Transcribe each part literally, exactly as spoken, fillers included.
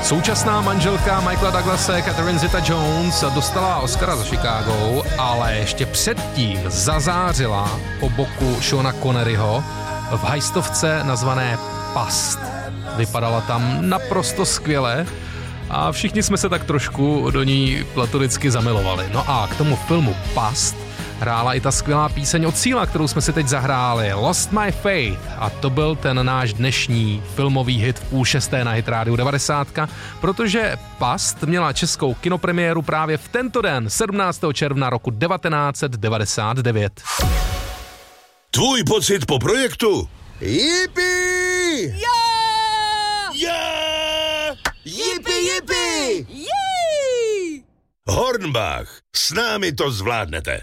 Současná manželka Michaela Douglase, Catherine Zeta-Jones, dostala Oscara za Chicago, ale ještě předtím zazářila po boku Seana Conneryho v hajstovce nazvané Past. Vypadala tam naprosto skvěle a všichni jsme se tak trošku do ní platonicky zamilovali. No a k tomu filmu Past hrála i ta skvělá píseň od Cíla, kterou jsme si teď zahráli, Lost My Faith. A to byl ten náš dnešní filmový hit v půl šesté na Hit Rádiu devadesát, protože Past měla českou kinopremiéru právě v tento den, sedmnáctého června roku devatenáct set devadesát devět. Tvůj pocit po projektu? Jipi! Yeah! Yeah! Jipi, jipi! Jej! Hornbach, s námi to zvládnete.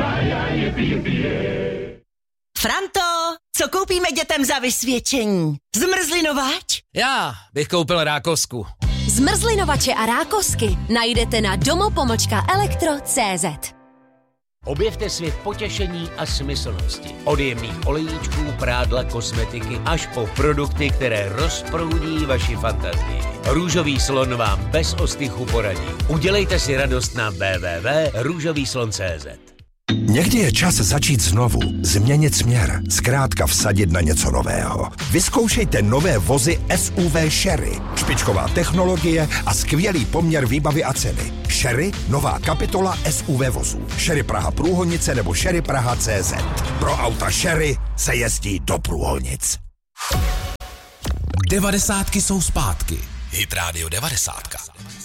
Franto, co koupíme dětem za vysvědčení? Zmrzlinovač? Já bych koupil rákosku. Zmrzlinovače a rákosky najdete na domopomlčka elektro tečka cé zet. Objevte svět potěšení a smyslnosti. Od jemných olejíčků, prádla, kosmetiky až po produkty, které rozproudí vaši fantazii. Růžový slon vám bez ostychu poradí. Udělejte si radost na w w w tečka růžový slon tečka cé zet. Někdy je čas začít znovu, změnit směr, zkrátka vsadit na něco nového. Vyzkoušejte nové vozy S U V Sherry. Špičková technologie a skvělý poměr výbavy a ceny. Sherry, nová kapitola S U V vozů. Sherry Praha Průhonice nebo Sherry Praha tečka cé zet. Pro auta Sherry se jezdí do průhonic. Devadesátky jsou zpátky. Hit Rádio devadesát.